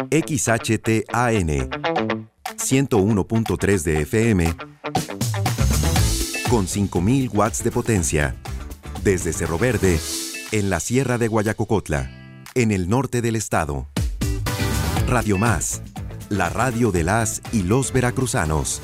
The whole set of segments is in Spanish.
XHTAN 101.3 de FM con 5.000 watts de potencia. Desde Cerro Verde, en la Sierra de Guayacocotla, en el norte del estado. Radio Más, la radio de las y los veracruzanos.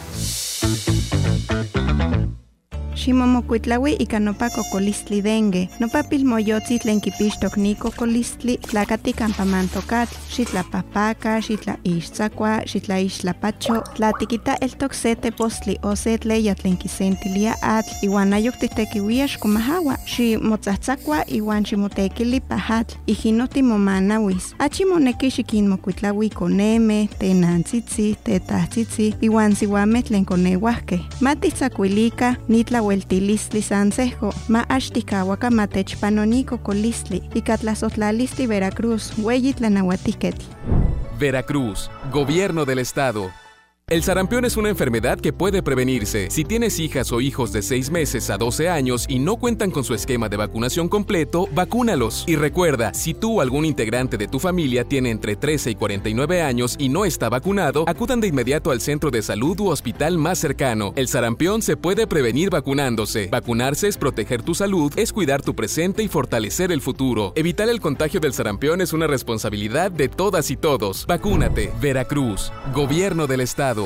Ximomocuitlaui ika nopa cocolistli dengue. Nopa pilmoyotzi tlen kipixtok ni cocolistli tlakati campamantokatl, xitlapahpaka, xitlaixtzakua, xitlaixtlapacho, tlatikita eltok se tepostli o se tleya tlen kisentilia atl, iwan ayok titekiuia xkomahawa, ximotzatzakua iwan ximotekili pahatl, ijinoti momanawis. Achimoneki xikinmokuitlaui koneme, tenantzitzi, tetahtzitzi, iwan siwame tlen koneuahke. Matitzakuilika, nitlahueltilistli sansejo, ma axtikawaka matechpanoniko colistli, ikatlazotlalistli Veracruz, hueyi tlanahuatiketl. Veracruz, Gobierno del Estado. El sarampión es una enfermedad que puede prevenirse. Si tienes hijas o hijos de 6 meses a 12 años y no cuentan con su esquema de vacunación completo, vacúnalos. Y recuerda, si tú o algún integrante de tu familia tiene entre 13 y 49 años y no está vacunado, acudan de inmediato al centro de salud u hospital más cercano. El sarampión se puede prevenir vacunándose. Vacunarse es proteger tu salud, es cuidar tu presente y fortalecer el futuro. Evitar el contagio del sarampión es una responsabilidad de todas y todos. Vacúnate. Veracruz, Gobierno del Estado.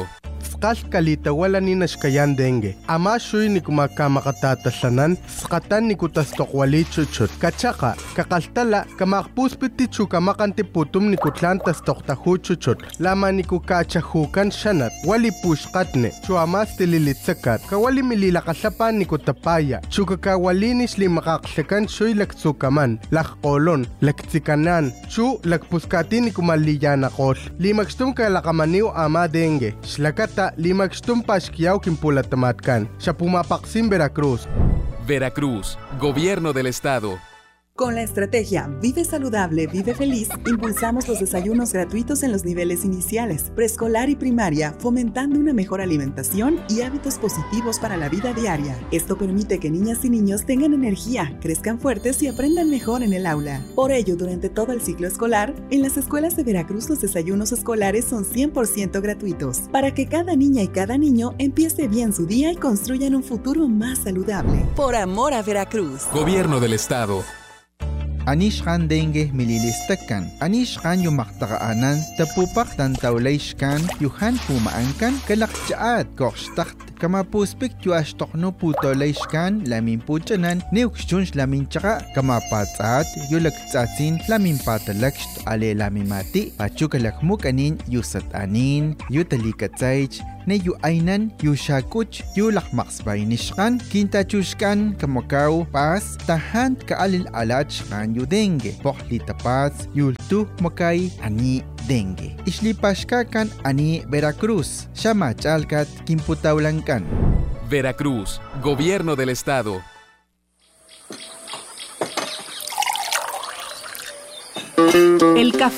Kalita wala ni nashkayan dengue. Ama shuy ni kumakatatashanan, skatan ni kutastokwali chuchut. Kachaka, kakaltala, kamakpuspiti chukamakanti putum ni kutlantas toktahu chuchut. Lama ni kukachahukan shanat, wali pushkatne, chuamas tililitsakat. Kawali mililakasapan ni kutapaya, chukakawalinis limakaksekan shuy laktsukaman, lakkolon, laktsikanan, chu lakpuskati ni kumaliyanakol. Limakstum kalakamaniw ama dengue. Shlakata limakstum pashkiyaw kimpulatamatkan. Siya pumapaksim Veracruz. Veracruz, Gobierno del Estado. Con la estrategia Vive Saludable, Vive Feliz, impulsamos los desayunos gratuitos en los niveles iniciales, preescolar y primaria, fomentando una mejor alimentación y hábitos positivos para la vida diaria. Esto permite que niñas y niños tengan energía, crezcan fuertes y aprendan mejor en el aula. Por ello, durante todo el ciclo escolar, en las escuelas de Veracruz los desayunos escolares son 100% gratuitos, para que cada niña y cada niño empiece bien su día y construyan un futuro más saludable. Por amor a Veracruz. Gobierno del Estado. Anishkan dengue mililistakan. Anishkan yumaktaanan tapupak tantawlayshkan yuhan pumaankan kalakchaat kokshtakt kamapuspik yuashtokno putolayshkan lamin puchanan neukshunsh lamin chaka kamapatsaat yulaktsatsin lamin patalakst ale lamimati pachukalakmukanin yusatanin yutalikatsaych ne yu ainan yu shakuch yu lakmaksbaynishkan kintachushkan kamakaw pas tahan kaalil alachkan yu dengue poklita pas yultu makay ani dengue islipashkakan ani Veracruz shamachalkat kimputawlankan. Veracruz, Gobierno del Estado. El café